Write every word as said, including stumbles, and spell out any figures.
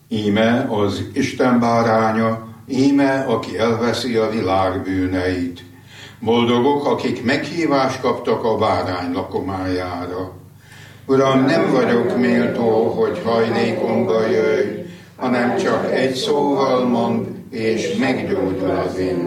Íme az Isten báránya, íme, aki elveszi a világ bűneit. Boldogok, akik meghívást kaptak a bárány lakomájára. Uram, nem vagyok méltó, hogy hajlékomba jöjj, hanem csak egy szóval mondd, és meggyógyul az én